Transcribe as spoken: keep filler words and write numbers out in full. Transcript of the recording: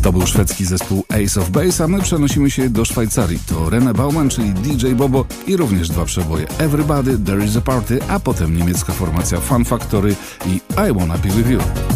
To był szwedzki zespół Ace of Base, a my przenosimy się do Szwajcarii. To René Baumann, czyli D J Bobo i również dwa przeboje Everybody, There is a Party, a potem niemiecka formacja Fun Factory i I Wanna Be With You.